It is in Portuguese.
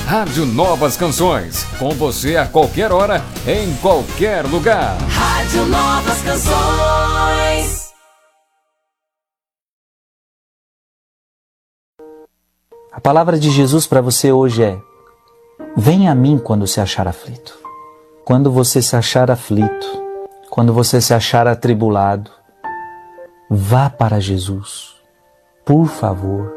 Rádio Novas Canções, com você a qualquer hora, em qualquer lugar. Rádio Novas Canções. A palavra de Jesus para você hoje é: venha a mim quando se achar aflito. Quando você se achar aflito, quando você se achar atribulado, vá para Jesus, por favor.